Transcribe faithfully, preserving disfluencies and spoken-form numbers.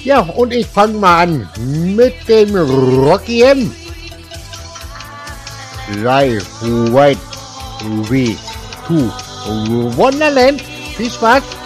Ja, und ich fange mal an mit dem Rocky M. Fly White V to Wonderland. Viel Spaß!